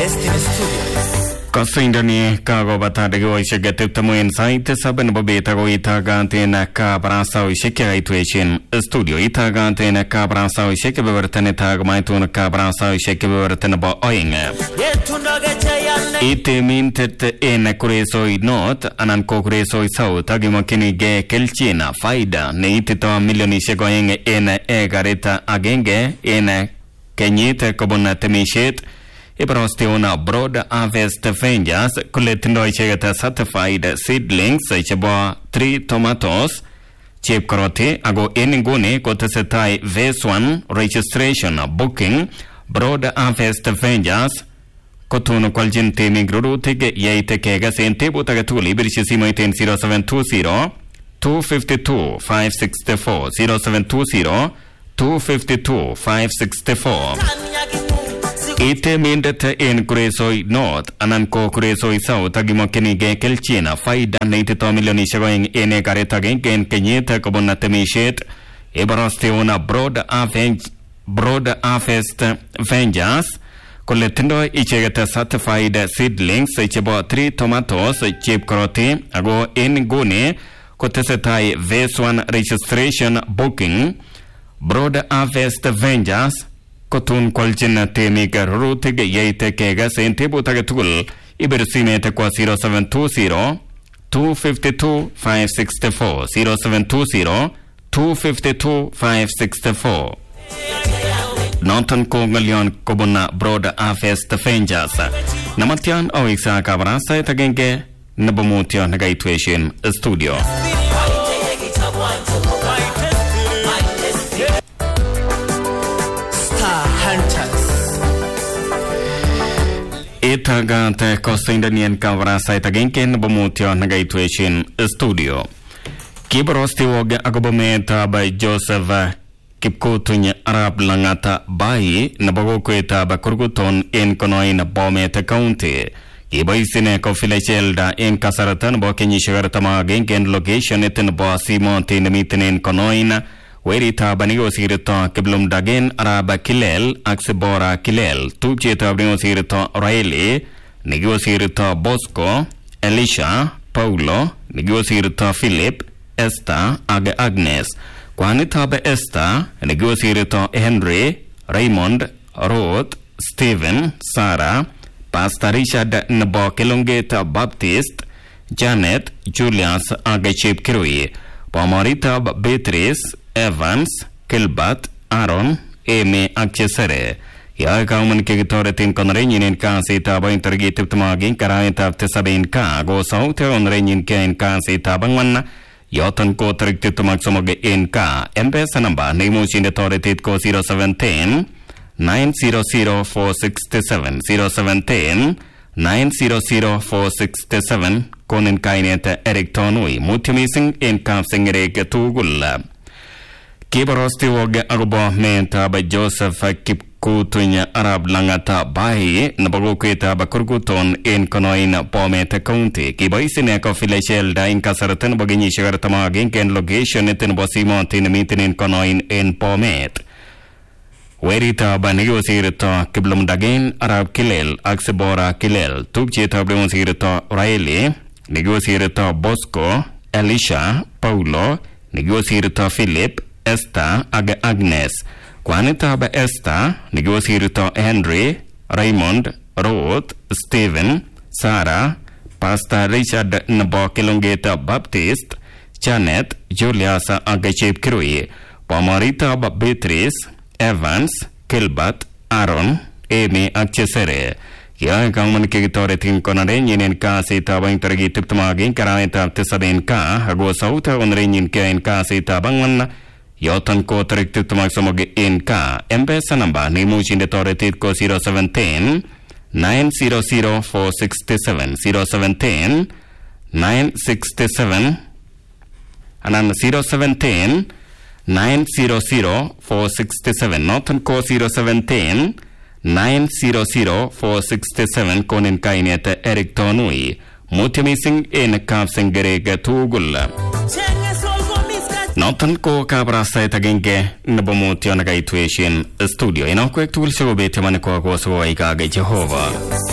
Kasindani kago batadagi oishegete tamuin saite saben bobeta go itagante na kabrasa oisheke aituation studio itagante na kabrasa oisheke bevertene tag maitun kabrasa oisheke bevertene ba oinga ite mintet ena kuresoi not anan ko kuresoi south agimokini ge kelchina faida ne itito milioni shegoyenge ena egareta agenge ena kenyite kobona temishet Ibrostona Broad Harvest Ventures kuletindo ichegeta certified seedlings ichebo 3 tomatoes chip karote ago eningone kotesetai phase 1 registration booking Broad Harvest Ventures kotuno kwaljin temi grurutige yeite kega sente butagatuli ibirishimo iten 0720 252 564 0720 252 564 Ite mindet en kuresoi north anan ko kuresoi south agimokini ge kelchina faida ne itito milioni shagoing ene gareta gen kenyete kobona temishet Ibrostona Broad Harvest Ventures koletindo ichegeta certified seedlings ichebo 3 tomatoes chip karote ago en gune kotesetai phase 1 registration booking Broad Harvest Ventures Kotun kwalchina temiga rurutige yeite kega sente butage tugul ibirsimete kwa 0720 252 564 0720 252 564 Nonton ko ngalion kobuna Broad Harvest Ventures Namatian awiksa kabarasa itagenge nabumution nagaituation studio Itagante kosindanian kabarasa itagenge nabumution nagaituation studio Kibrosti woge agobometa by Joseph Kipkutunya Arab Langata Bai nabagokweta bakurguton en konoin Bomet County Kibaisine ko filachelda en kasaratan bo kenyishagartama gengen location eten bo simonti nemitenen konoin Werita banigo sirito kiblum dagen Araba Kilel aksebora Kilel tubjeta banigo sirito Raeli nigo sirito Bosco Elisha Paulo nigo sirito Philip Esther Agnes Kwanitabe Esther nigo sirito Henry Raymond Ruth Stephen Sarah Pastor Richard Nabo Kelongeta Baptist Janet Julius Agachip Kirui Pamarita Beatrice Evans, Kilbat, Aaron, Amy Akchesere. Ya kauman kegitoretin konrenin kasi taba intergitip tumagin karaitap tesabin ka go saute onrenin kain kasi tabangman yotan ko triktit tumagsumog in ka embesa namba nemusin detoretit ko 0710 900-467 0710 900-467 konin kainete Eric Tonui mutimising in kapsingere tugulla Kibarosti woge agobo menta ba Joseph Kipkutunya Arab Langata Bai nabagokweta ba kurguton en konoin Bomet County kibaisine ko filachelda in kasaratan baginyi shagartama genken location eten bosimo tinamitin en konoin en Bomet Werita ba negosirito kiblum dagen Arab Kilel aksebora Kilel tubjeta bremosirito Raeli negosirito Bosco Elisha Paulo negosirito Philip Esther Agnes Kwanita ba Esther negosirito Henry Raymond Ruth Stephen Sarah Pastor Richard Nabo Kelongeta Baptist Janet Julius Agachip Kirui Pamarita ba Beatrice Evans Kilbat Aaron Amy Akchesere Ya kauman kegitoretin konarenyin kasi taba intergitip tumagin karameta tesabin ka hago sauta onrenyin kain kasi tabangman Yotan ko triktit tumagsumog in ka. Embesa namba ni Mushin de Toretit ko 0710 900-467 0710 967 anan 0710 900-467 Notan ko 0710 900-467 konin kainete Eric Tonui mutimising in kapsingere tugulla Notan ko kabrasa itagenge nabomuti onagaituation studio. Inakwek tugul sigo bete maniko ako suwa ikaga Jehova.